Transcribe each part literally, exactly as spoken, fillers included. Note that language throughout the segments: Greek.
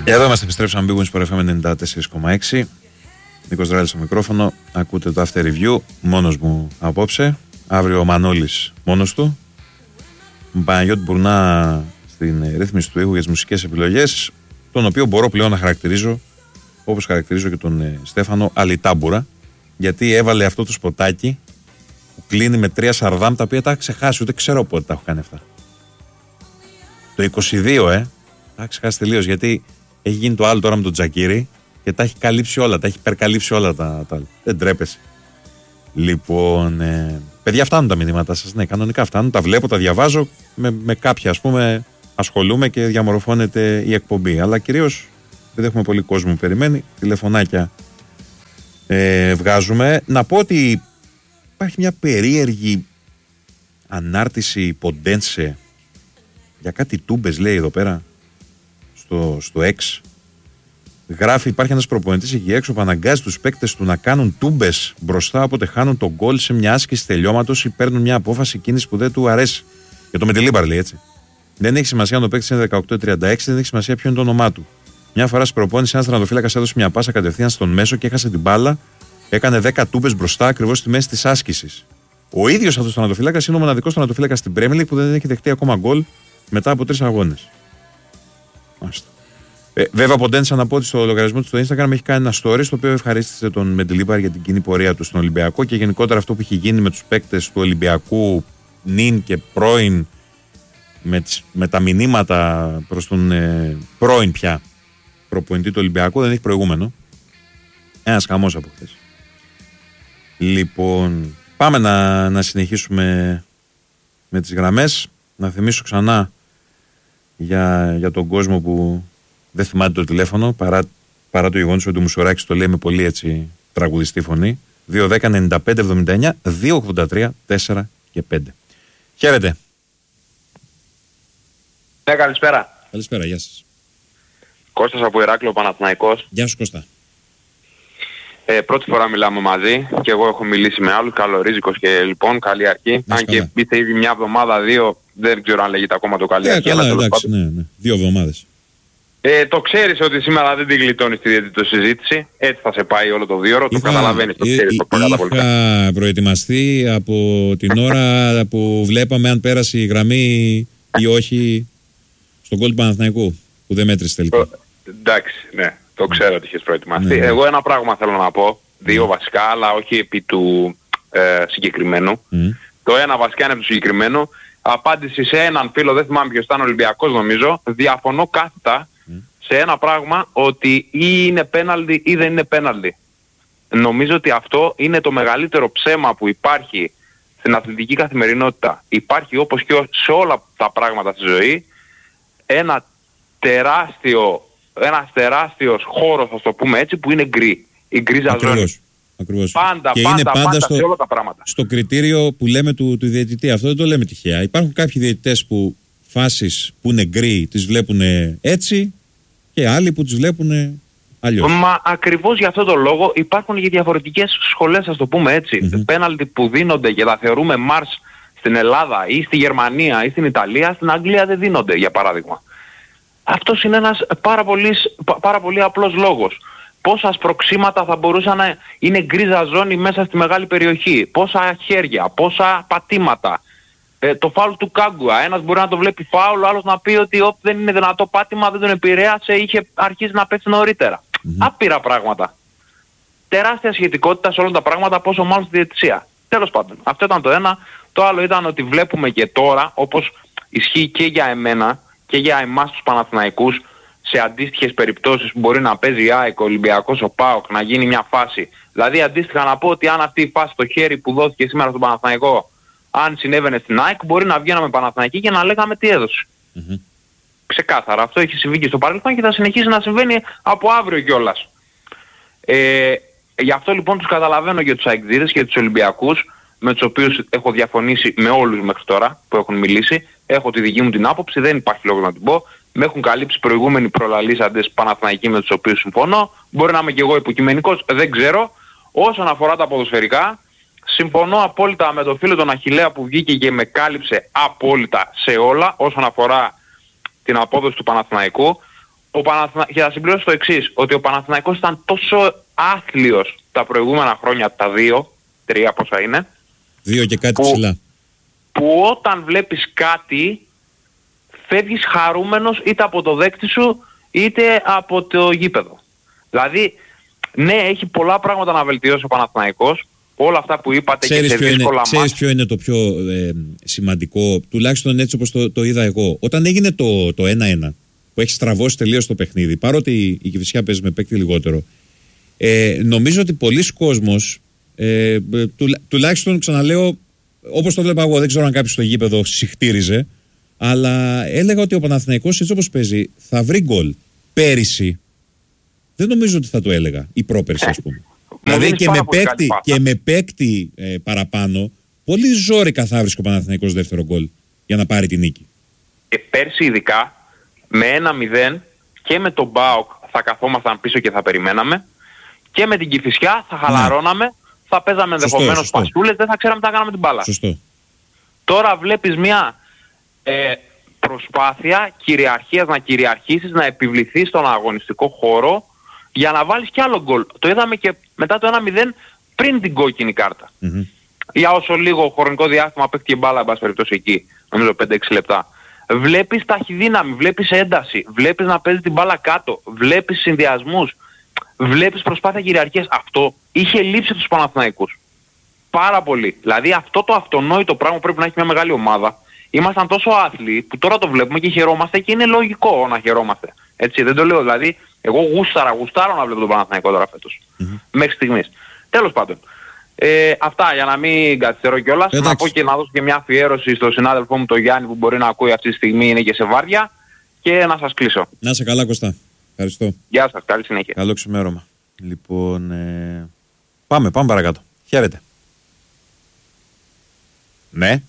Εδώ είμαστε, επιστρέψαμε Big Win Sport εφ εμ ενενήντα τέσσερα κόμμα έξι. Νίκος Δράλης στο μικρόφωνο. Ακούτε το After Review. Μόνος μου απόψε. Αύριο ο Μανώλης μόνος του. Παναγιώτη Μπουρνά στην ρύθμιση του ήχου για τις μουσικές επιλογές. Τον οποίο μπορώ πλέον να χαρακτηρίζω, όπως χαρακτηρίζω και τον ε, Στέφανο, αλιτάμπουρα. Γιατί έβαλε αυτό το σποτάκι που κλείνει με τρία σαρδάμ, τα οποία τα έχω ξεχάσει. Ούτε ξέρω πότε τα έχω κάνει αυτά. Το είκοσι δύο, ε. Τα έχω ξεχάσει τελείως, γιατί έχει γίνει το άλλο τώρα με τον Τζακίρι και τα έχει καλύψει όλα, τα έχει υπερκαλύψει όλα τα, τα... Δεν τρέπεσαι. Λοιπόν, ε, παιδιά, φτάνουν τα μηνύματά σας. Ναι, κανονικά φτάνουν. Τα βλέπω, τα διαβάζω. Με, με κάποια, ας πούμε, ασχολούμαι και διαμορφώνεται η εκπομπή. Αλλά κυρίως, δεν έχουμε πολύ κόσμο που περιμένει. Τηλεφωνάκια ε, βγάζουμε. Να πω ότι υπάρχει μια περίεργη ανάρτηση Ποντένσε για κάτι τούμπες, λέει εδώ πέρα, στο, στο X. Γράφει, υπάρχει ένας προπονητής εκεί έξω που αναγκάζει τους παίκτες του να κάνουν τούμπες μπροστά, όποτε χάνουν τον γκολ σε μια άσκηση τελειώματος ή παίρνουν μια απόφαση κίνηση που δεν του αρέσει. Για το Μεντιλίμπαρ, λέει έτσι. Δεν έχει σημασία αν το παίκτη είναι δεκαοκτώ τριάντα έξι, δεν έχει σημασία ποιο είναι το όνομά του. Μια φορά στην προπόνηση, ένας τερματοφύλακας έδωσε μια πάσα κατευθείαν στον μέσο και έχασε την μπάλα. Έκανε δέκα τούμπες μπροστά, ακριβώς στη μέση της άσκησης. Ο ίδιος αυτός ο τερματοφύλακας είναι ο μοναδικός τερματοφύλακας στην Premier League που δεν έχει δεχτεί ακόμα γκολ μετά από τρεις αγώνες. Μάλιστα. Ε, βέβαια, Ποντένσα να πω ότι στο λογαριασμό του στο Instagram έχει κάνει ένα story στο οποίο ευχαρίστησε τον Μεντιλίμπαρ για την κοινή πορεία του στον Ολυμπιακό και γενικότερα αυτό που έχει γίνει με τους παίκτες του Ολυμπιακού νυν και πρώην, με, τις, με τα μηνύματα προς τον ε, πρώην πια προπονητή του Ολυμπιακού, δεν έχει προηγούμενο. Ένας χαμός από χθες. Λοιπόν, πάμε να, να συνεχίσουμε με τις γραμμές. Να θυμίσω ξανά για, για τον κόσμο που δεν θυμάται το τηλέφωνο, παρά, παρά το γεγονός ότι ο Μουσουράκης το λέει με πολύ έτσι τραγουδιστή φωνή. δύο δέκα ενενήντα πέντε εβδομήντα εννιά διακόσια ογδόντα τρία τέσσερα και πέντε. Χαίρετε. Ναι, καλησπέρα. Καλησπέρα, γεια σας. Κώστας από Ηράκλειο, Παναθηναϊκός. Γεια σου, Κώστα. Ε, πρώτη φορά μιλάμε μαζί και εγώ έχω μιλήσει με άλλους, καλορίζικος και λοιπόν, καλή αρχή. Να αν και είστε ήδη μια εβδομάδα, δύο, δεν ξέρω αν λέγεται ακόμα το καλή ε, αρχή. Καλά, εντάξει, ναι, ναι. Δύο εβδομάδες. Ε, το ξέρεις ότι σήμερα δεν την γλιτώνεις τη διαιτητική συζήτηση. Έτσι θα σε πάει όλο το δύο ώρο. Το καταλαβαίνεις, το ξέρεις το πολύ πολύ. Είχα προετοιμαστεί από την ώρα που βλέπαμε αν πέρασε η γραμμή ή όχι στον γκολ του Παναθηναϊκού που δεν μέτρησε τελικά. Εντάξει, ναι. Το ξέρω ότι είχες προετοιμαστεί. Ναι, ναι. Εγώ ένα πράγμα θέλω να πω. Δύο ναι. βασικά, αλλά όχι επί του ε, συγκεκριμένου. Mm. Το ένα βασικά είναι από το συγκεκριμένο. Απάντηση σε έναν φίλο, δεν θυμάμαι ποιος ήταν, Ολυμπιακός νομίζω. Διαφωνώ κάθετα mm. σε ένα πράγμα ότι ή είναι πέναλτι ή δεν είναι πέναλτι. Νομίζω ότι αυτό είναι το μεγαλύτερο ψέμα που υπάρχει στην αθλητική καθημερινότητα. Υπάρχει, όπως και σε όλα τα πράγματα στη ζωή, ένα τεράστιο ένας τεράστιος χώρος, θα το πούμε έτσι, που είναι γκρι. Η γκρίζα ζώνη. Ακριβώς. Πάντα, και πάντα, είναι πάντα, πάντα στο, σε όλα τα πράγματα. Στο κριτήριο που λέμε του, του διαιτητή. Αυτό δεν το λέμε τυχαία. Υπάρχουν κάποιοι διαιτητές που φάσεις που είναι γκρι τις βλέπουν έτσι και άλλοι που τις βλέπουν αλλιώς. Μα ακριβώς για αυτό το λόγο υπάρχουν και διαφορετικές σχολές, ας το πούμε έτσι. Mm-hmm. Πέναλτι που δίνονται και τα θεωρούμε Μάρς στην Ελλάδα ή στη Γερμανία ή στην Ιταλία, στην Αγγλία δεν δίνονται, για παράδειγμα. Αυτός είναι ένας πάρα πολύ, πάρα πολύ απλός λόγος. Πόσα σπροξήματα θα μπορούσαν να είναι γκρίζα ζώνη μέσα στη μεγάλη περιοχή. Πόσα χέρια, πόσα πατήματα. Ε, το φάουλ του Κάγκουα. Ένας μπορεί να το βλέπει φάουλ, ο άλλος να πει ότι όπ, δεν είναι δυνατό πάτημα, δεν τον επηρέασε, είχε αρχίσει να πέσει νωρίτερα. Mm-hmm. Άπειρα πράγματα. Τεράστια σχετικότητα σε όλα τα πράγματα, πόσο μάλλον στη διαιτησία. Τέλος πάντων. Αυτό ήταν το ένα. Το άλλο ήταν ότι βλέπουμε και τώρα, όπως ισχύει και για εμένα, και για εμάς τους Παναθηναϊκούς, σε αντίστοιχες περιπτώσεις που μπορεί να παίζει η ΑΕΚ, ο Ολυμπιακός, ο ΠΑΟΚ, να γίνει μια φάση. Δηλαδή αντίστοιχα να πω ότι αν αυτή η φάση στο χέρι που δόθηκε σήμερα στον Παναθηναϊκό, αν συνέβαινε στην ΑΕΚ, μπορεί να βγαίναμε Παναθηναϊκοί και να λέγαμε τι έδωσε. Mm-hmm. Ξεκάθαρα. Αυτό έχει συμβεί και στο παρελθόν και θα συνεχίσει να συμβαίνει από αύριο κιόλας. Ε, γι' αυτό λοιπόν τους καταλαβαίνω και τους αεκδίδες και τους Ολυμπιακούς, με τους οποίους έχω διαφωνήσει με όλους μέχρι τώρα που έχουν μιλήσει. Έχω τη δική μου την άποψη, δεν υπάρχει λόγος να την πω. Με έχουν καλύψει προηγούμενοι προλαλήσαντες Παναθηναϊκοί με τους οποίους συμφωνώ. Μπορεί να είμαι και εγώ υποκειμενικός, δεν ξέρω. Όσον αφορά τα ποδοσφαιρικά, συμφωνώ απόλυτα με τον φίλο τον Αχιλλέα που βγήκε και με κάλυψε απόλυτα σε όλα όσον αφορά την απόδοση του Παναθηναϊκού. ο Παναθηνα... και θα συμπληρώσω το εξής, ότι ο Παναθηναϊκός ήταν τόσο άθλιος τα προηγούμενα χρόνια, τα δύο, τρία πόσα είναι. Δύο και κάτι που, ψηλά. Που όταν βλέπεις κάτι, φεύγεις χαρούμενος είτε από το δέκτη σου, είτε από το γήπεδο. Δηλαδή, ναι, έχει πολλά πράγματα να βελτιώσει ο Παναθηναϊκός, όλα αυτά που είπατε. Ξέρεις και σε δύσκολα μάτια. Ξέρεις ποιο είναι το πιο ε, σημαντικό, τουλάχιστον έτσι όπως το, το είδα εγώ. Όταν έγινε το, το ένα ένα, που έχει στραβώσει τελείως το παιχνίδι, παρότι η Κηφισιά παίζει με παίκτη λιγότερο, ε, νομίζω ότι πολλοί κόσμος, ε, του, τουλάχιστον ξαναλέω, όπως το βλέπα εγώ, δεν ξέρω αν κάποιος στο γήπεδο συχτήριζε, αλλά έλεγα ότι ο Παναθηναϊκός έτσι όπως παίζει θα βρει γκολ. Πέρυσι δεν νομίζω ότι θα το έλεγα, ή πρόπερσι ας πούμε. Δηλαδή και με, παίκτη, και με παίκτη ε, παραπάνω, πολύ ζόρικα θα βρίσκει ο Παναθηναϊκός δεύτερο γκολ για να πάρει την νίκη. Και πέρσι ειδικά με ένα μηδέν και με τον ΠΑΟΚ θα καθόμασταν πίσω και θα περιμέναμε, και με την Κηφισιά θα χαλαρώναμε, ναι. θα παίζαμε ενδεχομένως πασούλες, δεν θα ξέραμε τι θα κάναμε την μπάλα. Σωστό. Τώρα βλέπεις μια ε, προσπάθεια κυριαρχίας, να κυριαρχήσεις, να επιβληθείς στον αγωνιστικό χώρο για να βάλεις κι άλλο γκολ. Το είδαμε και μετά το ένα μηδέν πριν την κόκκινη κάρτα. Mm-hmm. Για όσο λίγο χρονικό διάστημα παίχτηκε μπάλα, εν πάση περιπτώσει εκεί, νομίζω πέντε έξι λεπτά. Βλέπεις ταχυδύναμη, βλέπεις ένταση, βλέπεις να παίζει την μπάλα κάτω, βλέπεις συνδυασμούς, βλέπεις προσπάθεια κυριαρχίας. Αυτό είχε λείψει τους Παναθηναϊκούς. Πάρα πολύ. Δηλαδή αυτό το αυτονόητο πράγμα πρέπει να έχει μια μεγάλη ομάδα. Ήμασταν τόσο άθλοι που τώρα το βλέπουμε και χαιρόμαστε και είναι λογικό να χαιρόμαστε. Έτσι, δεν το λέω. Δηλαδή, εγώ γούσταρα, γουστάρω να βλέπω τον Παναθηναϊκό τώρα φέτος. Mm-hmm. Μέχρι στιγμής. Τέλος πάντων. Ε, αυτά για να μην καθυστερώ κιόλας. Εντάξει. Να πω και να δώσω και μια αφιέρωση στο συνάδελφό μου τον Γιάννη που μπορεί να ακούει αυτή τη στιγμή, είναι και σε βάρδια, και να σας κλείσω. Να είσαι καλά, Κωστά. Ευχαριστώ. Γεια σας, καλή συνέχεια. Καλό ξημέρωμα. Λοιπόν, ε... πάμε, πάμε παρακάτω. Χαίρετε. Ναι.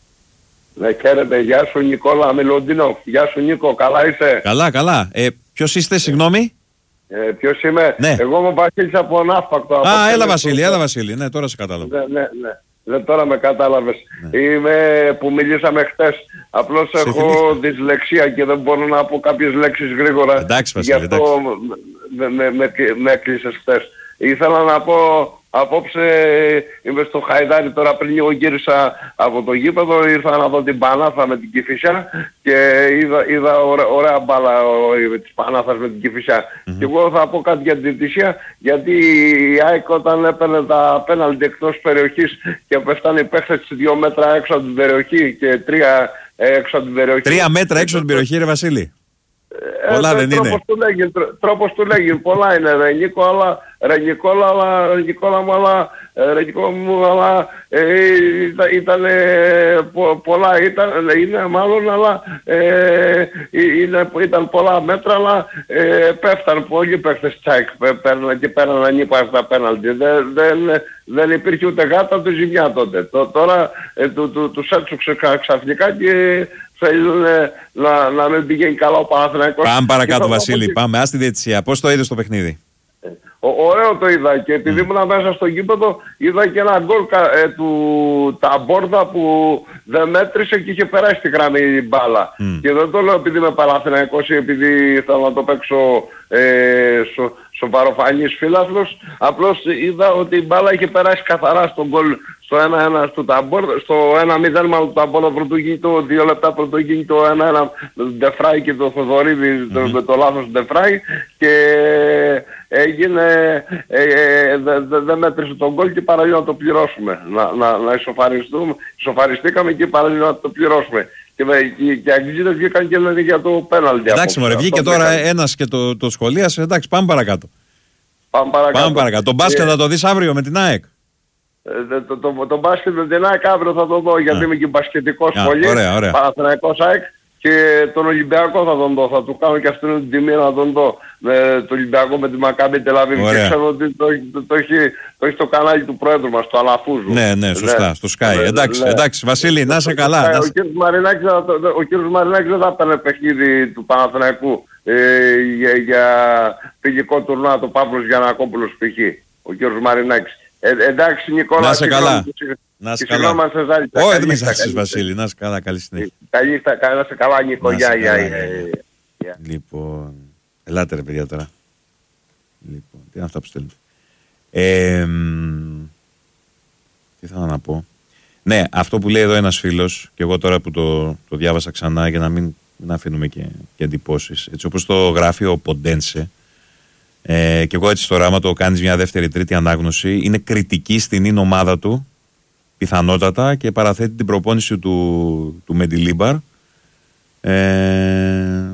Ναι, χαίρετε. Γεια σου Νικόλα Μιλοντίνο. Γεια σου Νίκο, καλά είσαι? Καλά, καλά. Ε, ποιος είστε, συγγνώμη? Ε, ποιος είμαι? Ναι. Εγώ είμαι ο Βασίλης από Ναύπακτο. Α, έλα Βασίλη, έλα Βασίλη. Ναι, τώρα σε κατάλαβα. Ναι, ναι, ναι. Δεν τώρα με κατάλαβες. Ναι. Είμαι που μιλήσαμε χτες. Απλώς σε έχω θυμήθηκα. δυσλεξία και δεν μπορώ να πω κάποιες λέξεις γρήγορα. Εντάξει Βασίλη, γι' αυτό με, με, με, με έκλεισες χτες. Ήθελα να πω... Απόψε είμαι στο Χαϊδάρι, τώρα πριν λίγο γύρισα από το γήπεδο, ήρθα να δω την Πανάθα με την Κηφισιά και είδα, είδα ωραία, ωραία μπάλα της Πανάθας με την Κηφισιά. Mm-hmm. Και εγώ θα πω κάτι για την Κηφισιά, γιατί η ΑΕΚ όταν έπαιρνε τα πέναλτι εκτός περιοχής και πέφτανε οι παίχτες δύο μέτρα έξω από την περιοχή και τρία έξω από την περιοχή. Τρία μέτρα έξω από την περιοχή, ρε Βασίλη. Ε, πολλά ε, δεν τρόπος είναι. Του λέγει, τρόπος του λέγει, πολλά είναι ρε Νίκο, αλλά ρε Νικόλα, αλλά ρε Νικόλα μου, αλλά ρε Νικόλα μου, αλλά ε, ήταν πο, πολλά, ήταν, είναι μάλλον, αλλά ε, είναι, ήταν πολλά μέτρα, αλλά ε, πέφταν πολλοί παίχτες τσάικ, παίρναν και πέραν ανύπαρκτα πέναλτι. Δεν, δεν, δεν υπήρχε ούτε γάτα ούτε ζημιά τότε. Τώρα ε, του, του, τους έψουξε ξαφνικά και θέλουν να, να μην πηγαίνει καλά ο Παναθηναϊκός. Πάμε παρακάτω Βασίλη, από... πάμε. Ας τη διαιτησία. Πώς το είδες το παιχνίδι? Ο, ωραίο το είδα και επειδή ήμουν mm. μέσα στο γήπεδο είδα και ένα γκολ ε, του Ταμπόρδα που δεν μέτρησε και είχε περάσει τη γραμμή μπάλα. Mm. Και δεν το λέω επειδή είμαι Παναθηναϊκός ή επειδή θέλω να το παίξω ε, σο, σοβαροφανής φίλαθλος. Απλώς είδα ότι η μπάλα είχε περάσει καθαρά στον γκολ στο ένα ένα στο Ταμπόρδα, στο ένα μηδέν μάλλον του Ταμπόρδα πρωτογίνει το δύο λεπτά πρωτογίνει το ένα ένα με τον Ντεφράι και το Θοδωρίδη mm-hmm. με το λάθος του Ντεφράι και έγινε, ε, ε, δεν δε, δε μέτρησε τον γκολ και παραλίγο να το πληρώσουμε. Να, να, να ισοφαριστούμε, ισοφαριστήκαμε και παραλίγο να το πληρώσουμε. Και, και, και οι Αγγλίδες βγήκαν και λένε για το πέναλτι. Εντάξει μωρέ, βγήκε τώρα ένας και το, το σχολίασε. Εντάξει, πάμε παρακάτω. Πάμε παρακάτω. Πάμε παρακάτω. Τον μπάσκετ θα το δεις αύριο με την ΑΕΚ? Ε, το, το, το, το μπάσκετ με την ΑΕΚ αύριο θα το δω γιατί yeah. είμαι και μπασκετικός yeah, πολύ. Ωραία, ωραία. Παναθηναϊκός ΑΕΚ. Και τον Ολυμπιακό θα τον δω, θα του κάνω και αυτήν την τιμή να τον δω με τον Ολυμπιακό με τη Μακάμπι Τελαβίβ και ξέρω ότι το, το, το, έχει, το έχει στο κανάλι του πρόεδρου μας, το Αλαφούζου. Ναι, ναι, σωστά, ναι, στο Sky. Ναι, εντάξει, ναι. εντάξει, Βασίλη, να είσαι καλά. Ο κύριος Μαρινάκης, ο κύριος Μαρινάκης δεν θα παίρνει παιχνίδι του Παναθηναϊκού ε, για, για φιλικό τουρνουά το Παύλος Γιαννακόπουλος π.χ. Ο κύριος Μαρινάκης. Ε, εντάξει Νικόλα, να είσαι καλά. Να είσαι καλά. Όχι, δεν με σάξεις Βασίλη, να είσαι καλά, καλή συνέχεια. Καλή, να είσαι καλά Νίκο, γεια, γεια. Λοιπόν, Ελάτε ρε παιδιά τώρα. Λοιπόν, τι είναι αυτά που στέλνετε. Ε, τι θα να πω. Ναι, αυτό που λέει εδώ ένας φίλος, και εγώ τώρα που το, το διάβασα ξανά για να μην να αφήνουμε και, και εντυπώσεις. Έτσι όπως το γράφει ο Ποντένσε, ε, και εγώ έτσι στο άμα το κάνεις μια δεύτερη τρίτη ανάγνωση, είναι κριτική στην ίν ομάδα του, πιθανότατα, και παραθέτει την προπόνηση του, του Μεντιλίμπαρ. Ε,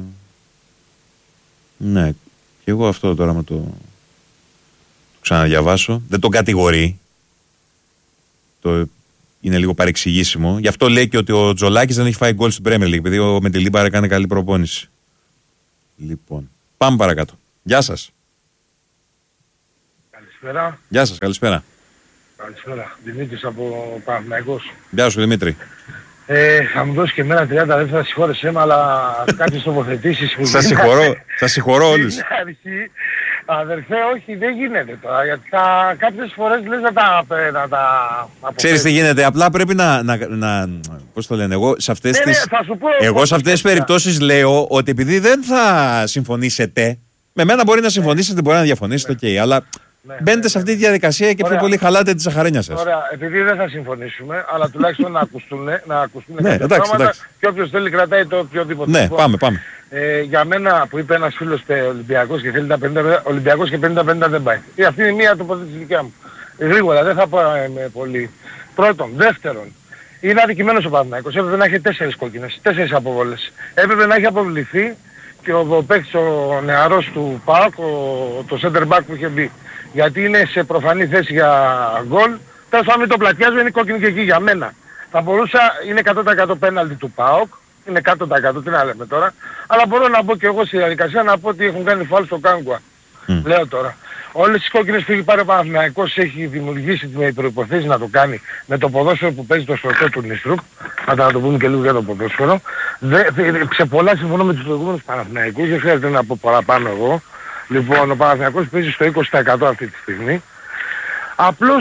ναι, και εγώ αυτό τώρα με το, το ξαναδιαβάσω. Δεν τον κατηγορεί. Το, είναι λίγο παρεξηγήσιμο. Γι' αυτό λέει και ότι ο Τζολάκης δεν έχει φάει γκολ στην Premier League, επειδή ο Μεντιλίμπαρ έκανε καλή προπόνηση. Λοιπόν, πάμε παρακάτω. Γεια σας. Καλησπέρα. Γεια σας, καλησπέρα. Καλησπέρα. Δημήτρης από Παναθηναϊκός. Γεια σου Δημήτρη. Ε, θα μου δώσει και εμένα τριάντα δεύτερα, συγχώρεσέ με, αλλά κάποιες τοποθετήσεις που σας συγχωρώ, σας συγχωρώ όλους. στην αρχή, αδερφέ, όχι, δεν γίνεται τώρα, γιατί θα, κάποιες φορές λες να τα, να τα αποφέρεις. Ξέρεις τι γίνεται, απλά πρέπει να, να, να πώς το λένε, εγώ σε αυτές ναι, τις, ναι, θα σου πω, εγώ σε αυτές τις περιπτώσεις λέω ότι επειδή δεν θα συμφωνήσετε, με μένα μπορεί να συμφωνήσετε, μπορεί να διαφωνήσετε, οκ, okay, αλλά ναι, μπαίνετε ναι, σε αυτή τη διαδικασία και πιο πολύ χαλάτε τη σαχαρένια σας. Ωραία, επειδή δεν θα συμφωνήσουμε, αλλά τουλάχιστον να ακουστούν, να ακουστούν ναι, κάποια εντάξει, πράγματα εντάξει. Και όποιος θέλει κρατάει το οποιοδήποτε. Ναι, πάμε, πάμε. Ε, για μένα που είπε ένας φίλος Ολυμπιακός και θέλει τα πενήντα, Ολυμπιακός και πενήντα πενήντα δεν πάει. Ε, αυτή είναι μία τοποθέτηση δικιά μου. Γρήγορα, δεν θα πάω με πολύ. Πρώτον. Δεύτερον, είναι αδικημένος ο Παναθηναϊκός. Έπρεπε να έχει τέσσερις κόκκινες, τέσσερις αποβόλες. Έπρεπε να έχει αποβληθεί και ο, ο παίκτης ο νεαρός του ΠΑΟΚ, το center back που είχε μπει. Γιατί είναι σε προφανή θέση για γκολ. Τέλος πάντων μην το πλατιάζω, είναι κόκκινη και εκεί για μένα. Θα μπορούσα, είναι εκατό τοις εκατό πέναλτι του ΠΑΟΚ. Είναι εκατό τοις εκατό, τι να λέμε τώρα. Αλλά μπορώ να μπω και εγώ στη διαδικασία να πω ότι έχουν κάνει φάουλ στο Κάγκουα. Mm. Λέω τώρα. Όλες τις κόκκινες που έχει πάρει ο Παναθηναϊκός έχει δημιουργήσει με προϋποθέσεις να το κάνει με το ποδόσφαιρο που παίζει το στρωτό του Νίστρουπ. Να το, να το πούμε και λίγο για το ποδόσφαιρο. Δε, σε πολλά συμφωνώ με τους προηγούμενους Παναθηναϊκούς, δεν χρειάζεται να πω παραπάνω εγώ. Λοιπόν, ο Παναθηναϊκός παίζει στο είκοσι τοις εκατό αυτή τη στιγμή. Απλώς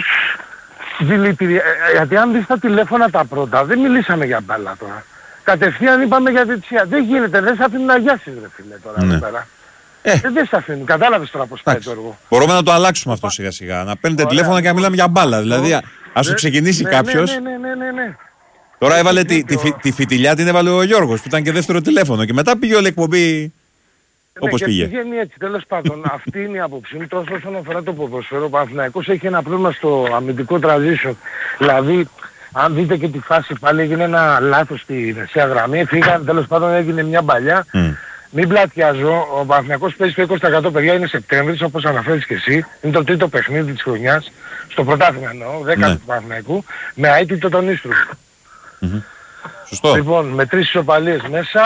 δηλητηρία, γιατί αν δεις τα τηλέφωνα τα πρώτα, δεν μιλήσαμε για μπάλα τώρα. Κατευθείαν είπαμε για διετησία. Δεν γίνεται, δεν σε αφήνουν να γιάσεις ρε φίλε τώρα ναι. εδώ πέρα. Ε. Ε, δεν σε αφήνουν, κατάλαβες τώρα πώς πάει το έργο. Μπορούμε να το αλλάξουμε αυτό σιγά σιγά. Να παίρνετε τηλέφωνα και να μιλάμε για μπάλα. Δηλαδή, ας σου ξεκινήσει ναι, κάποιος. Ναι, ναι, ναι, ναι, ναι. Τώρα έβαλε τη, τη, τη, τη φιτιλιά, την έβαλε ο Γιώργος που ήταν και δεύτερο τηλέφωνο. Και μετά πήγε όλη η εκπομπή όπως ναι, πήγε. Και πηγαίνει έτσι, τέλος πάντων. Αυτή είναι η άποψή μου. Τόσο όσον αφορά το ποδόσφαιρο, ο Παναθηναϊκός έχει ένα πρόβλημα στο αμυντικό transition. Δηλαδή, αν δείτε και τη φάση πάλι έγινε ένα λάθος στη δεξιά γραμμή. Φύγαν, τέλος πάντων έγινε μια μπαλιά. Mm. Μην πλατιάζω, ο Παναθηναϊκός παίζει στο είκοσι τοις εκατό παιδιά, είναι Σεπτέμβρης όπως αναφέρεις και εσύ. Είναι το τρίτο παιχνίδι της χρονιάς. Στο πρωτάθλημα εννοώ, δέκα ναι. του Παναθηναϊκού, με αίτητο τον Ίστρου. Mm-hmm. Σωστό. Λοιπόν, με τρεις ισοπαλίες μέσα.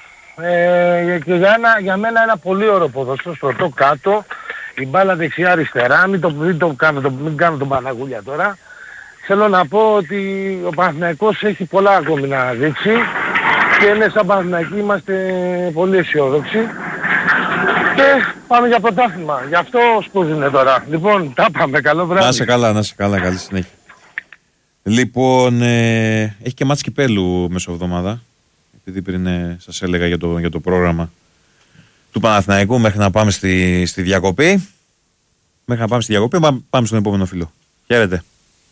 Ε, και για, ένα, για μένα ένα πολύ ωραίο ποδόσφαιρο, στρωτό κάτω, η μπάλα δεξιά αριστερά, μην, το, μην, το κάνω, το, μην κάνω τον Παναγούλια τώρα. Θέλω να πω ότι ο Παναθηναϊκός έχει πολλά ακόμη να δείξει και είναι σαν Παναθηναϊκοί είμαστε πολύ αισιόδοξοι και πάμε για πρωτάθλημα. Γι' αυτό σπούδινε τώρα. Λοιπόν, τα πάμε. Καλό βράδυ. Να είσαι καλά, να είσαι καλά. Καλή συνέχεια. Λοιπόν, ε, έχει και μάτς κυπέλου μεσοβδομάδα. Επειδή πριν ε, σας έλεγα για το, για το πρόγραμμα του Παναθηναϊκού μέχρι να πάμε στη, στη διακοπή. Μέχρι να πάμε στη διακοπή, πάμε στον επόμενο φίλο. Χαίρετε.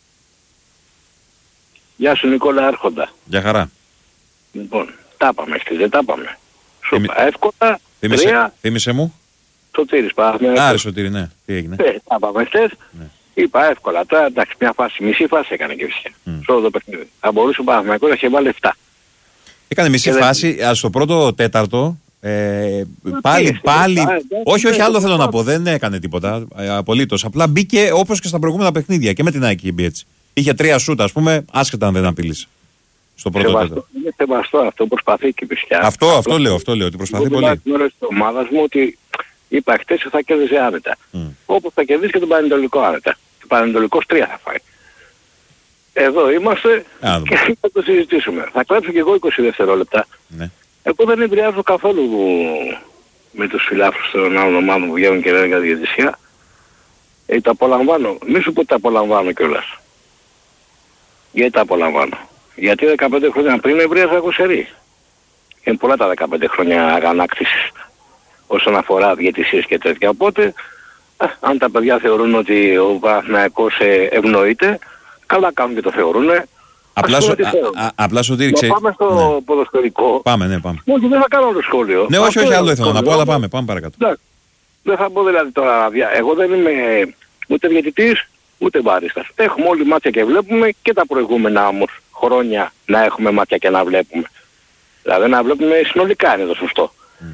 Γεια σου Νικόλα Άρχοντα. Γεια χαρά. Λοιπόν, τα πάμε αυτή, δεν τα πάμε. Σου είπα εύκολα, θύμισε, τρία. Θύμισε μου. Σωτήρης Παναθηναϊκός. Άρη Σωτήρη, ναι. Τι έγινε. Ε, τα πάμε χτες. Ναι. Είπα εύκολα. Τώρα εντάξει, μια φάση, μισή φάση έκανε και φυσικά. Mm. Σε όλο το παιχνίδι. Θα μπορούσε ο Παναθηναϊκός να είχε βάλει επτά. Έκανε μισή και φάση, δεν... στο πρώτο τέταρτο. Ε, πάλι, πάλι. Α, όχι, όχι, άλλο θέλω να πω. Δεν έκανε τίποτα. Απολύτως. Απλά μπήκε όπως και στα προηγούμενα παιχνίδια. Και με την ΑΕΚ μπήκε έτσι. Είχε τρία σούτ, ας πούμε, άσχετα αν δεν απειλήσε. Στο πρώτο τέταρτο. Είναι σεβαστό αυτό, προσπαθεί και πια. Αυτό, αυτό, αυτό λέω, αυτό λέω, ότι προσπαθεί πολύ. Εγώ την ώρα της ομάδας μου ότι είπα χτες ότι θα κέρδιζε άνετα. Mm. Όπως θα κερδίσει και τον Πανετολικό άνετα. Το Πανετολικός τρία θα φάει. Εδώ είμαστε Α, και θα το συζητήσουμε. Θα κλέψω και εγώ είκοσι δευτερόλεπτα. Ναι. Εγώ δεν εμπειριάζω καθόλου με τους φιλάθλους των άλλων ομάδων που βγαίνουν και λένε για διαιτησία. Ε, τα απολαμβάνω. Μη σου πω ότι τα απολαμβάνω κιόλας. Γιατί τα απολαμβάνω. Γιατί δεκαπέντε χρόνια πριν εμπειριάζα εγώ σερί. Είναι πολλά τα δεκαπέντε χρόνια αγανάκτησης. όσον αφορά διαιτησίες και τέτοια. Οπότε, α, αν τα παιδιά θεωρούν ότι ο Παναθηναϊκός ε, ευνοείται, καλά κάνουν και το θεωρούν. Απλά, σου, α, α, απλά σου δείξε. Πάμε στο ναι. ποδοσφαιρικό. Πάμε, ναι, πάμε. Όχι, δεν θα κάνω άλλο σχόλιο. Ναι, όχι, όχι, άλλο ήθελα να πω, αλλά πάμε, πάμε παρακάτω. Ναι. Δεν θα πω δηλαδή τώρα, εγώ δεν είμαι ούτε διαιτητής, ούτε μπαρίστας. Έχουμε όλοι μάτια και βλέπουμε και τα προηγούμενα όμως χρόνια να έχουμε μάτια και να βλέπουμε. Δηλαδή να βλέπουμε συνολικά είναι το σωστό. Mm.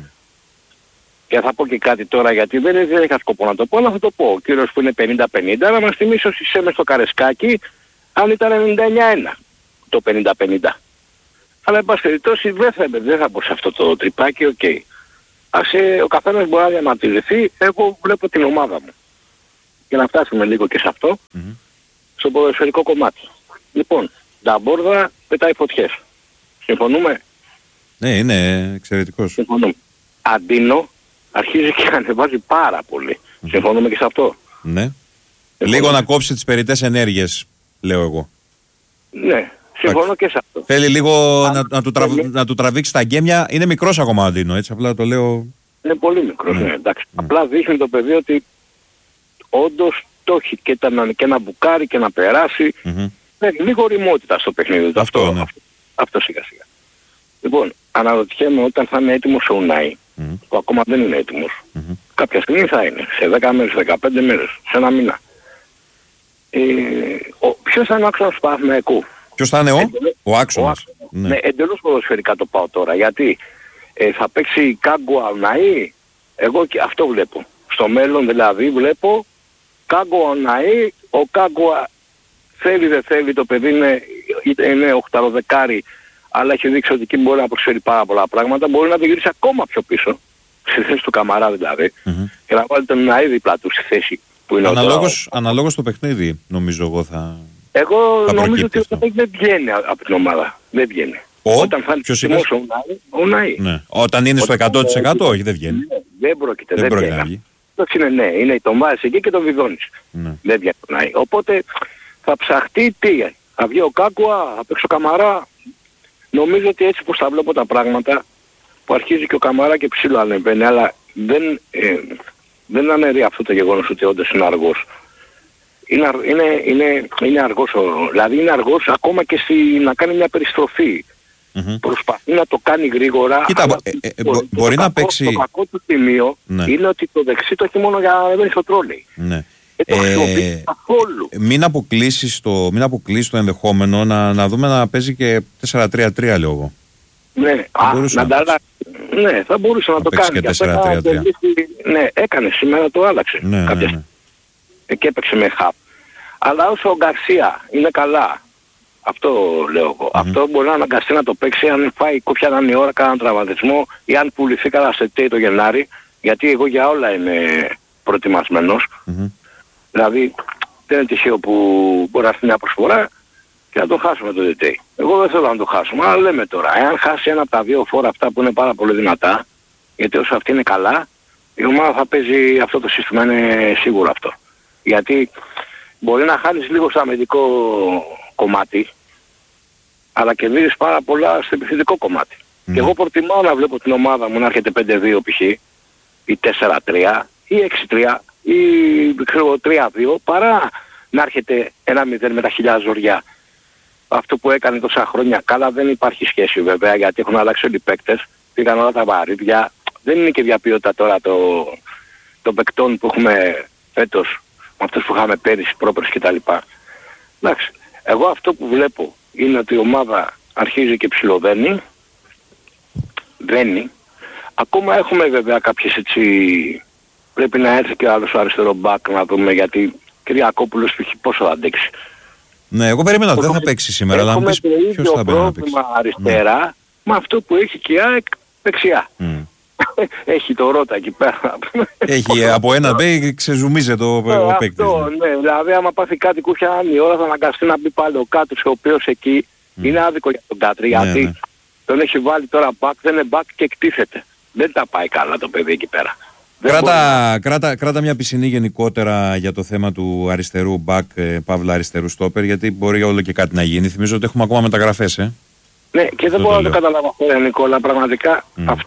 Και θα πω και κάτι τώρα γιατί δεν, δεν είχα σκοπό να το πω, αλλά θα το πω. Ο κύριος που είναι πενήντα πενήντα να μας θυμίσει όσοι είσαι μες στο Καρεσκάκι αν ήταν ενενήντα εννιά ένα το πενήντα πενήντα. Αλλά εν πάση περιπτώσει δεν θα, δεν θα πω σε αυτό το τρυπάκι, οκ. Okay. Ας ε, ο καθένας μπορεί να διαμαρτυρηθεί, εγώ βλέπω την ομάδα μου. Για να φτάσουμε λίγο και σε αυτό, mm-hmm. στο ποδοσφαιρικό κομμάτι. Λοιπόν, τα Μπόρδα πετάει φωτιές. Συμφωνούμε? Ναι, είναι εξαιρετικός. Συμφωνούμε. Αντίνο αρχίζει και ανεβάζει πάρα πολύ. Mm-hmm. Συμφωνούμε και σε αυτό. Ναι. Συμφωνούμε. Λίγο να κόψει τις περιττές ενέργειες, λέω εγώ. Ναι. Συμφωνώ και σε αυτό. Θέλει λίγο να, να, του τραβ, να του τραβήξει τα γκέμια. Είναι μικρός ακόμα ο Αντίνο, έτσι απλά το λέω. Είναι πολύ μικρός, ναι, ναι εντάξει. Ναι. Απλά δείχνει το παιδί ότι όντως το έχει και, τα, και να μπουκάρει και να περάσει. Mm-hmm. Ναι, λίγο ρημότητα στο παιχνίδι του. Αυτό, αυτό, ναι. αυτό, αυτό σιγά σιγά. Λοιπόν, αναρωτιέμαι όταν θα είναι έτοιμος ο Ουνάι, mm-hmm. που ακόμα δεν είναι έτοιμος, mm-hmm. κάποια στιγμή θα είναι, σε δέκα μέρες, δεκαπέντε μέρες, σε ένα μήνα. Ε, ο, ποιος θα είναι ο άξονας του Παναθηναϊκού? Ποιος θα είναι ο, εντελώς, ο άξονας? Ο, ναι. ναι, εντελώς ποδοσφαιρικά το πάω τώρα, γιατί ε, θα παίξει Κάγκουα Ουνάι, εγώ και αυτό βλέπω. Στο μέλλον δηλαδή βλέπω Κάγκουα Ουνάι, ο Κάγκουα θέλει δεν θέλει, το παιδί είναι, είναι οχταροδεκάρι, αλλά έχει δείξει ότι εκεί μπορεί να προσφέρει πάρα πολλά πράγματα, μπορεί να το γυρίσει ακόμα πιο πίσω, στη θέση του Καμαρά δηλαδή, mm-hmm. και να βάλει τον Ουνάι δίπλα του στη θέση που είναι αναλόγως, αναλόγως το παιχνίδι, νομίζω εγώ θα... Εγώ θα νομίζω ότι αυτό. δεν βγαίνει από την ομάδα. Δεν βγαίνει. Ο, όταν θα είναι ο Ουνάι. Ναι. Όταν είναι στο εκατό τοις εκατό όχι δεν βγαίνει. Ναι, δεν πρόκειται. Δεν, δεν πρόκειται να βγει. Αυτό είναι ναι. Είναι τον βάζεις εκεί και τον βιδώνεις. Ναι. Δεν βγαίνει ο Ουνάι. Οπότε θα ψαχτεί τι. Θα βγει ο Κάκουα, θα παίξει ο Καμαρά. Νομίζω ότι έτσι πως θα βλέπω τα πράγματα που αρχίζει και ο Καμαρά και ψήλο ανεβαίνει. Αλλά δεν, ε, δεν αναιρεί αυτό το γεγονός ότι όντως είναι αργός. Είναι, είναι, είναι, είναι αργός, δηλαδή είναι αργός ακόμα και στη, να κάνει μια περιστροφή. Mm-hmm. Προσπαθεί να το κάνει γρήγορα. Κοίτα, αλλά ε, ε, μπο, μπορεί το να κακό, παίξει... Το κακό του σημείο ναι. είναι ότι το δεξί το έχει μόνο για να ανεβαίνει στο τρόλεϊ. Ναι. Δεν το χρησιμοποιεί καθόλου. Μην αποκλείσεις το, μην αποκλείσεις το ενδεχόμενο να, να δούμε να παίζει και τέσσερα τρία τρία λέω εγώ. Ναι, α, να να τα, ναι, θα μπορούσε να, να το κάνει. Και τέσσερα τρία τρία. Ναι, έκανε σήμερα, το άλλαξε. Ναι, ναι, ναι. Και έπαιξε με χαπ. Αλλά όσο ο Γκαρσία είναι καλά, αυτό λέω εγώ, mm-hmm. αυτό μπορεί να αναγκαστεί να το παίξει αν φάει κόφια έναν η ώρα, κανέναν τραυματισμό ή αν πουληθεί καλά σε τέι το Γενάρη, γιατί εγώ για όλα είμαι προετοιμασμένος. Mm-hmm. Δηλαδή δεν είναι τυχαίο που μπορεί να έρθει μια προσφορά και να το χάσουμε το τέι. Εγώ δεν θέλω να το χάσουμε, αλλά λέμε τώρα, εάν χάσει ένα από τα δύο φόρα αυτά που είναι πάρα πολύ δυνατά, γιατί όσο αυτή είναι καλά, η ομάδα θα παίζει αυτό το σύστημα, είναι σίγουρο αυτό. Γιατί μπορεί να χάνεις λίγο στο αμυντικό κομμάτι, αλλά κερδίζεις πάρα πολλά στο επιθετικό κομμάτι. Mm. Και εγώ προτιμάω να βλέπω την ομάδα μου να έρχεται πέντε δύο π.χ. ή τέσσερα τρία ή έξι τρία ή ξέρω, τρία δύο παρά να έρχεται ένα μηδέν με τα χιλιάδες ζωριά. Αυτό που έκανε τόσα χρόνια. Καλά δεν υπάρχει σχέση βέβαια γιατί έχουν αλλάξει όλοι οι παίκτες. Πήγαν όλα τα βαρύδια. Δεν είναι και διαποιότητα τώρα το, των παικτών που έχουμε φέτος. Με αυτούς που είχαμε πέρυσι, πρόπερς κτλ. Εντάξει, εγώ αυτό που βλέπω είναι ότι η ομάδα αρχίζει και ψιλοβαίνει, βαίνει. Ακόμα έχουμε βέβαια κάποιες έτσι, πρέπει να έρθει και άλλος αριστερό μπακ να δούμε γιατί Κυριακόπουλος πόσο θα αντέξει. Ναι, εγώ περίμενα ότι δεν θα παίξει σήμερα, αλλά αν πεις ποιος θα παίξει. Έχουμε το ίδιο πρόβλημα αριστερά ναι. με αυτό που έχει και η ΑΕΚ δεξιά. Mm. Έχει το Ρώτα εκεί πέρα. Έχει από ένα μπέι ξεζουμίζεται ο παίκτης. Αυτό, ναι. Δηλαδή άμα πάθει κάτι κούφια άλλη ώρα θα αναγκαστεί να μπει πάλι ο Κάτρης ο οποίος εκεί mm. είναι άδικο για τον Κάτρη γιατί ναι, ναι. τον έχει βάλει τώρα back, δεν είναι back και εκτίθεται. Δεν τα πάει καλά το παιδί εκεί πέρα. Κράτα, κράτα, κράτα μια πισινή γενικότερα για το θέμα του αριστερού back, ε, παύλα αριστερού στόπερ γιατί μπορεί όλο και κάτι να γίνει. Θυμίζω ότι έχουμε ακόμα μεταγραφές, ε. Ναι και δεν μπορώ να το καταλάβω αυτό Νικόλα, πραγματικά mm. αυτό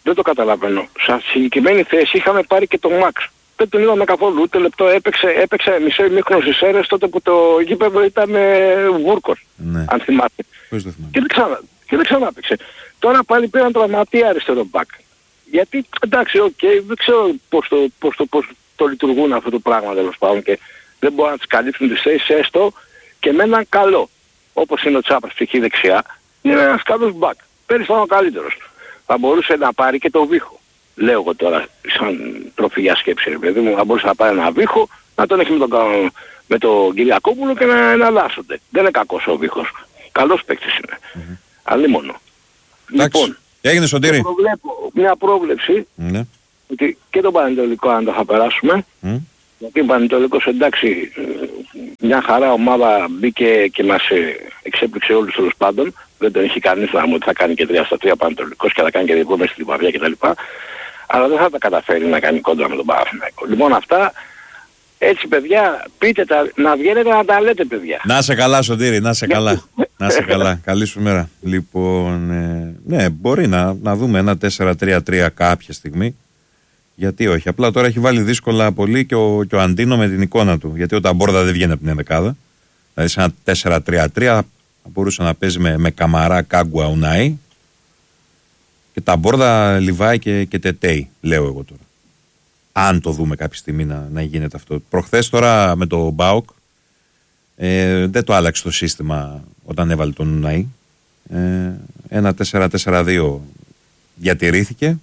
δεν το καταλαβαίνω. Σε συγκεκριμένη θέση είχαμε πάρει και τον Μαξ. Δεν τον είδαμε καθόλου, ούτε λεπτό. Έπαιξε, έπαιξε μισό ημίχρονο στις αίρες τότε που το γήπεδο ήταν βούρκος. Ναι. Αν θυμάστε. Πώς το θυμάμαι. Και δεν, ξανά, και δεν ξανά έπαιξε. Τώρα πάλι πήραν τραυματία αριστερό μπακ. Γιατί εντάξει, οκ, okay, δεν ξέρω πώς το, πώς, το, πώς το λειτουργούν αυτό το πράγμα τέλος πάντων και δεν μπορούν να τις καλύψουν τις θέσεις έστω και με έναν καλό. Όπως είναι ο Τσάπας π.χ. δεξιά, είναι ένας καλός μπακ. Πέρυσι ήταν ο καλύτερος. Θα μπορούσε να πάρει και το Βίχο. Λέω εγώ τώρα σαν τροφή για σκέψη ρε παιδί μου, θα μπορούσε να πάρει ένα Βίχο, να τον έχει με τον, με τον Κυριακόπουλο και να εναλλάσσονται. Δεν είναι κακός ο Βίχος. Καλός παίκτης είναι. Mm-hmm. Αλλήμονο. Λοιπόν, έγινε Σωτήρη. Προβλέπω μια πρόβλεψη mm-hmm. ότι και τον Πανετολικό αν το θα περάσουμε, mm-hmm. γιατί ο Πανετολικός εντάξει μια χαρά ομάδα μπήκε και μας εξέπληξε όλους τέλος πάντων. Δεν τον είχε κανείς να μου ότι θα κάνει και τρία στα τρία Πανετολικός και θα κάνει και διπλό μέσα στην Παβιά κτλ. Αλλά δεν θα τα καταφέρει να κάνει κόντρα με τον Παναθηναϊκό. Λοιπόν αυτά, έτσι παιδιά, πείτε τα, να βγαίνετε να τα λέτε παιδιά. Να σε καλά Σωτήρη, να σε καλά. Να σε καλά, καλή σου μέρα. Λοιπόν, ε, ναι, μπορεί να, να δούμε ένα τέσσερα τρία τρία κάποια στιγμή. Γιατί όχι, απλά τώρα έχει βάλει δύσκολα πολύ και ο, και ο Αντίνο με την εικόνα του. Γιατί ο Ταμπόρδα δεν βγαίνει από την ενδεκάδα. Δηλαδή σε ένα τέσσερα τρία τρία θα μπορούσε να παίζει με, με Καμαρά, Κάγκουα, Ουνάι. Και Ταμπόρδα, Λιβάη και, και Τετέι, λέω εγώ τώρα. Αν το δούμε κάποια στιγμή να, να γίνεται αυτό. Προχθές τώρα με το Μπάουκ ε, δεν το άλλαξε το σύστημα όταν έβαλε τον Ουνάι. Ε, ένα τέσσερα τέσσερα δύο διατηρήθηκε.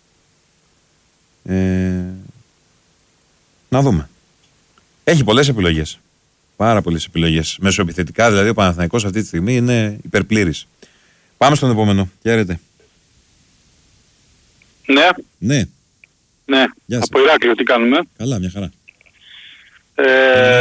Ε, να δούμε. Έχει πολλές επιλογές. Πάρα πολλές επιλογές. Μεσοεπιθετικά δηλαδή ο Παναθηναϊκός αυτή τη στιγμή είναι υπερπλήρης. Πάμε στον επόμενο. Χαίρετε. Ναι. Ναι. Ναι. Από Ηράκλειο τι κάνουμε. Καλά, μια χαρά. Ε,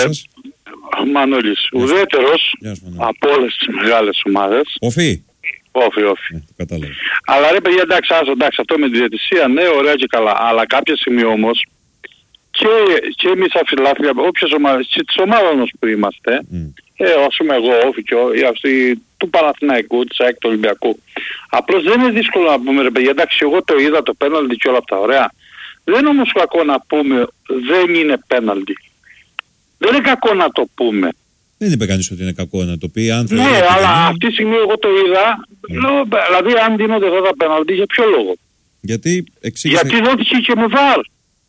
Μανώλης. Ουδέτερος από όλες τις μεγάλες ομάδες. Οφή. Όφι, όφι. Ναι, κατάλαβα. Αλλά ρε παιδιά, εντάξει, άσο, εντάξει, αυτό με τη διαιτησία, ναι, ωραία και καλά. Αλλά κάποια στιγμή όμως, και, και εμείς αφιλάθλια, όποιες ομάδες, της ομάδας όμως που είμαστε, mm. ε, όσο είμαι εγώ, όφι και οι αυτοί του Παναθηναϊκού, της ΑΕΚ, του Ολυμπιακού. Απλώς δεν είναι δύσκολο να πούμε, ρε παιδιά, εντάξει, εγώ το είδα, το πέναλτι και όλα αυτά, ωραία. Δεν είναι όμως κακό να πούμε, δεν είναι πέναλτι. Δεν είναι κακό να το πούμε. Δεν είπε κανείς ότι είναι κακό να το πει. Αν ναι, αλλά είναι... αυτή τη στιγμή εγώ το είδα. Mm. Λέω, δηλαδή, αν δίνονται αυτά τα πέναλτι, για ποιο λόγο. Γιατί εξήγησε... Γιατί δόθηκε και με βάρ.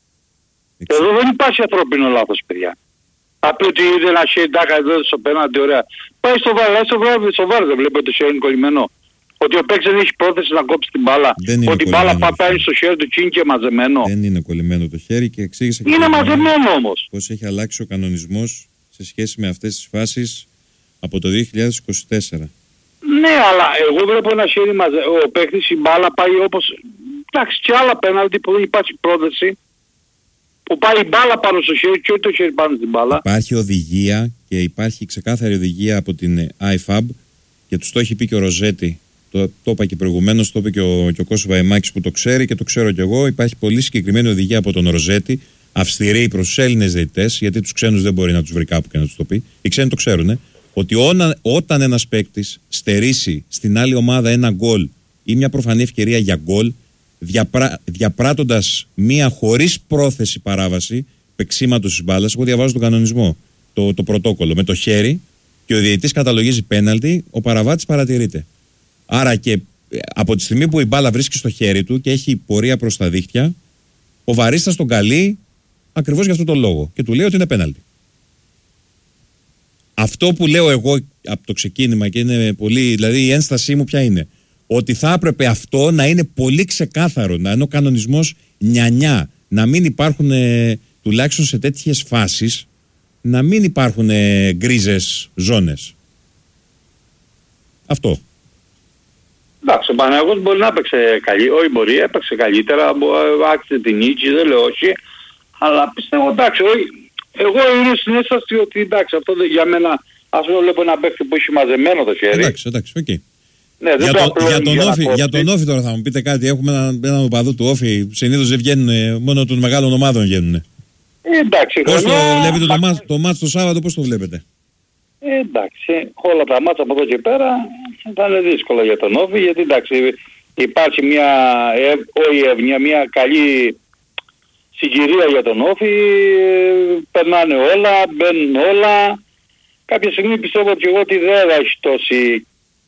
Εξή... Εδώ δεν υπάρχει ανθρώπινο λάθος, παιδιά. Από ότι είδε ένα χέρι, τάκα, εδώ στο πέναλτι, ωραία. Πάει στο βάρ, στο βάρ, στο βάρ δεν βλέπω το χέρι είναι κολλημένο. Ότι ο παίκτης δεν έχει πρόθεση να κόψει την μπάλα. Ότι η μπάλα πάει στο χέρι του και είναι και μαζεμένο. Δεν είναι κολλημένο το χέρι και εξήγησε. Είναι και μαζεμένο όμως. Πώς έχει αλλάξει ο κανονισμός σε σχέση με αυτές τις φάσεις από το δύο χιλιάδες είκοσι τέσσερα. Ναι, αλλά εγώ βλέπω ένα χέρι μαζε... ο παίκτης, η μπάλα πάει όπως... Εντάξει, και άλλα πέναλτι που δεν υπάρχει πρόθεση, που πάει η μπάλα πάνω στο χέρι και όχι το χέρι πάνω στην μπάλα. Υπάρχει οδηγία και υπάρχει ξεκάθαρη οδηγία από την άι εφ έι μπι και τους το έχει πει και ο Ροζέτη. Το, το είπα και προηγουμένως, το είπε και ο, και ο Κώστας Βαϊμάκης που το ξέρει και το ξέρω κι εγώ. Υπάρχει πολύ συγκεκριμένη οδηγία από τον Ροζέτη, αυστηρή προς τους Έλληνες διαιτητές, γιατί τους ξένους δεν μπορεί να τους βρει κάπου και να τους το πει. Οι ξένοι το ξέρουν, ότι όνα, όταν ένας παίκτης στερήσει στην άλλη ομάδα ένα γκολ ή μια προφανή ευκαιρία για γκολ, διαπρά, διαπράττοντας μία χωρίς πρόθεση παράβαση παίξήματος της μπάλας, εγώ διαβάζω τον κανονισμό, το, το πρωτόκολλο, με το χέρι και ο διαιτητής καταλογίζει πέναλτι, ο παραβάτης παρατηρείται. Άρα και από τη στιγμή που η μπάλα βρίσκει στο χέρι του και έχει πορεία προς τα δίχτυα, ο βαρίστας τον καλεί ακριβώς για αυτόν τον λόγο και του λέει ότι είναι πέναλτι. Αυτό που λέω εγώ από το ξεκίνημα και είναι πολύ, δηλαδή η ένστασή μου ποια είναι, ότι θα έπρεπε αυτό να είναι πολύ ξεκάθαρο, να είναι ο κανονισμός νιανιά, να μην υπάρχουν ε, τουλάχιστον σε τέτοιες φάσεις, να μην υπάρχουν ε, γκρίζες ζώνες. Αυτό. Εντάξει, ο Παναγιώτης μπορεί να έπαιξε καλύτερα, όχι μπορεί, έπαιξε καλύτερα, άξιζε την νίκη, δεν λέω όχι, αλλά πιστεύω εντάξει, όχι, εγώ είμαι στην αίσθηση ότι εντάξει, αυτό για μένα, ας πούμε βλέπω ένα παίκτη που έχει μαζεμένο το χέρι. Εντάξει, εντάξει, οκ. Okay. Ναι, για, το, για, τον για, όφι, για τον Όφι τώρα θα μου πείτε κάτι, έχουμε έναν ένα οπαδό του Όφι, συνήθως δεν βγαίνουν, μόνο των μεγάλων ομάδων βγαίνουν. Ε, εντάξει, πώς το βλέπετε το μάτς το, μάτς το Σάββατο, πώς το βλέπετε? Ε, εντάξει, όλα τα μάτσα από εδώ και πέρα θα είναι δύσκολα για τον Όφι, γιατί εντάξει, υπάρχει μια, ε, όχι εύνοια, μια καλή συγκυρία για τον Όφη, περνάνε όλα, μπαίνουν όλα. Κάποια στιγμή πιστεύω και εγώ ότι δεν θα έχει τόση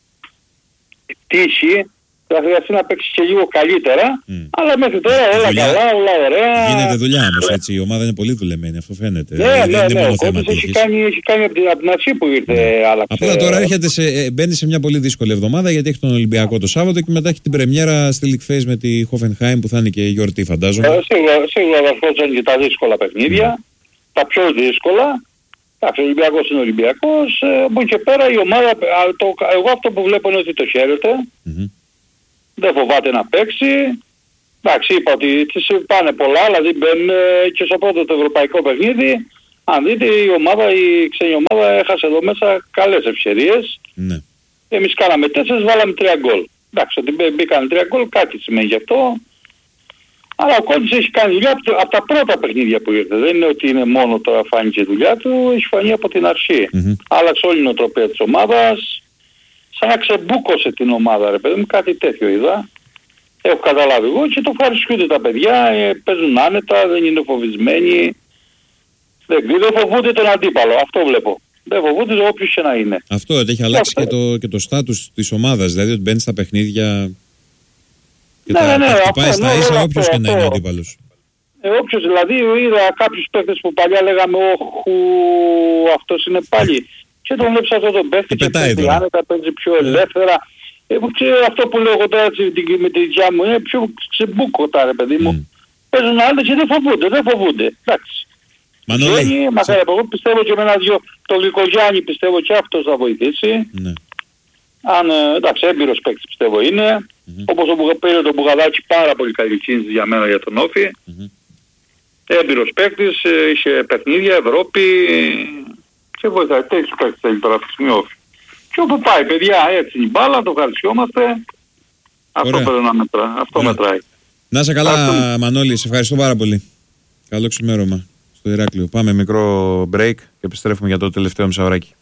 τύχη, θα χρειαστεί να παίξει και λίγο καλύτερα, mm. αλλά μέχρι τώρα όλα δουλειά, καλά, όλα ωραία. Γίνεται δουλειά όμως, έτσι, η ομάδα είναι πολύ δουλεμένη, αυτό φαίνεται. Ναι, ναι, ναι, ναι, ο Κόντης έχει κάνει, έχει κάνει από την, από την αρχή που ήρθε, ναι. άλλαξε. Απλά τώρα έρχεται σε, μπαίνει σε μια πολύ δύσκολη εβδομάδα, γιατί έχει τον Ολυμπιακό το Σάββατο και μετά έχει την πρεμιέρα στη League Phase με τη Hoffenheim που θα είναι και η γιορτή, φαντάζομαι. Ε, σίγουρα, σίγουρα θα έρχονται και τα δύσκολα παιχνίδια, mm. τα πιο δύσκολα. Εντάξει, ο Ολυμπιακός είναι Ολυμπιακός, ε, από εκεί και πέρα η ομάδα, το, εγώ αυτό που βλέπω είναι ότι το χαίρεται. Mm-hmm. Δεν φοβάται να παίξει. Εντάξει, είπα ότι τις πάνε πολλά, δηλαδή μπαίνουν και στο πρώτο το ευρωπαϊκό παιχνίδι. Αν δείτε, η ομάδα, η ξένη ομάδα έχασε εδώ μέσα καλές ευκαιρίες. Ναι. Εμείς κάναμε τέσσερις, βάλαμε τρία γκολ. Εντάξει, ότι μπήκαν τρία γκολ, κάτι σημαίνει γι' αυτό. Αλλά ο Κόντης έχει κάνει δουλειά από τα πρώτα παιχνίδια που ήρθε. Δεν είναι ότι είναι μόνο τώρα φάνηκε η δουλειά του, έχει φανεί από την αρχή. Mm-hmm. Άλλαξε όλη η νοοτροπία της ομάδας. Σαν να ξεμπούκωσε την ομάδα, ρε παιδί μου, κάτι τέτοιο είδα. Έχω καταλάβει εγώ και το ευχαριστούνται τα παιδιά, ε, παίζουν άνετα, δεν είναι φοβισμένοι. Δεν, δεν φοβούνται τον αντίπαλο, αυτό βλέπω. Δεν φοβούνται όποιος και να είναι. Αυτό ότι έχει αλλάξει και το, και το στάτους της ομάδας, δηλαδή ότι μπαίνει στα παιχνίδια και ναι, τα, ναι, τα χτυπάει αυτό, στα ναι, ίσα ναι, όποιος αυτό, και να είναι ο αντίπαλος. Ε, όποιος δηλαδή, είδα κάποιους παίκτες που παλιά λέγαμε όχου, αυτός είναι πάλι. Και τον βλέπεις αυτό τον παίκτη και παίζει άνετα, παίζει πιο ελεύθερα. Ε, αυτό που λέω εγώ τώρα με την τζιά μου είναι πιο ξεμπούκοτα, ρε παιδί μου. Mm. Παίζουν άνετα και δεν φοβούνται, δεν φοβούνται. Εντάξει. Μανώλη. Μακάρι, εγώ πιστεύω και με ένα δυο, το Λυκογιάννη πιστεύω και αυτός θα βοηθήσει. Ναι. Αν, εντάξει, έμπειρος παίκτης πιστεύω είναι. Mm-hmm. Όπως ο πήρε τον Μπουγαδάκη, πάρα πολύ καλή κίνηση για μένα για τον Όφη. Mm-hmm. Έμπειρος παίκτης, είχε παιχνίδια, Ευρώπη. Και βοηθάει, τέτοιους παίκτες θέλει τώρα αυτή τη στιγμή Όφη. Και όπου πάει, παιδιά, έτσι είναι η μπάλα, το ευχαριστιόμαστε. Αυτό πρέπει να μετράει. Αυτό Ωραία. μετράει. Να είσαι καλά, Αυτό... Μανώλη, σε ευχαριστώ πάρα πολύ. Καλό ξημέρωμα στο Ηράκλειο. Πάμε μικρό break και επιστρέφουμε για το τελευταίο μισάωράκι.